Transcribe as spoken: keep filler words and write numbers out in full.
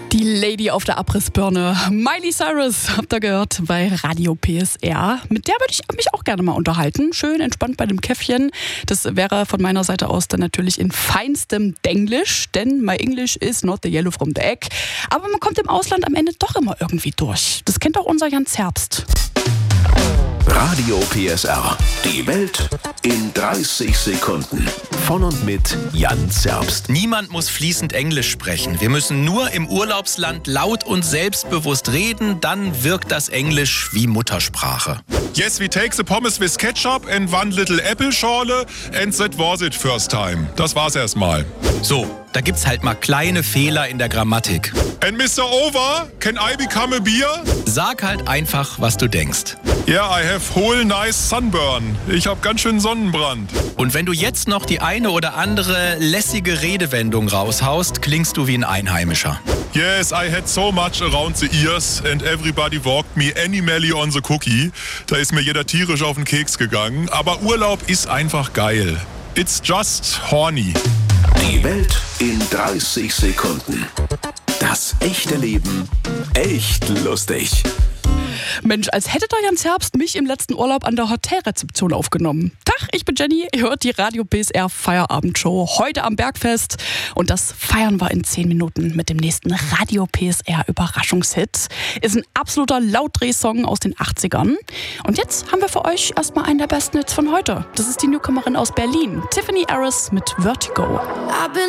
Die Lady auf der Abrissbirne, Miley Cyrus, habt ihr gehört bei Radio P S R. Mit der würde ich mich auch gerne mal unterhalten. Schön entspannt bei dem Käffchen. Das wäre von meiner Seite aus dann natürlich in feinstem Denglisch, denn my English is not the yellow from the egg. Aber man kommt im Ausland am Ende doch immer irgendwie durch. Das kennt auch unser Jans Herbst. Radio P S R. Die Welt in dreißig Sekunden. Von und mit Jans Herbst. Niemand muss fließend Englisch sprechen. Wir müssen nur im Urlaubsland laut und selbstbewusst reden, dann wirkt das Englisch wie Muttersprache. Yes, we take the pommes with ketchup and one little apple schorle and that was it first time. Das war's erstmal. So, da gibt's halt mal kleine Fehler in der Grammatik. And Mister Over, can I become a beer? Sag halt einfach, was du denkst. Yeah, I have whole nice sunburn. Ich hab ganz schön Sonnenbrand. Und wenn du jetzt noch die eine oder andere lässige Redewendung raushaust, klingst du wie ein Einheimischer. Yes, I had so much around the ears and everybody walked me animally on the cookie. Da ist mir jeder tierisch auf den Keks gegangen. Aber Urlaub ist einfach geil. It's just horny. Die Welt in dreißig Sekunden. Das echte Leben echt lustig. Mensch, als hätte der Jans Herbst mich im letzten Urlaub an der Hotelrezeption aufgenommen. Tag, ich bin Jenny, ihr hört die Radio P S R Feierabendshow heute am Bergfest. Und das feiern wir in zehn Minuten mit dem nächsten Radio P S R Überraschungshit. Ist ein absoluter Lautdrehsong aus den achtzigern. Und jetzt haben wir für euch erstmal einen der besten Hits von heute. Das ist die Newcomerin aus Berlin, Tiffany Harris mit Vertigo.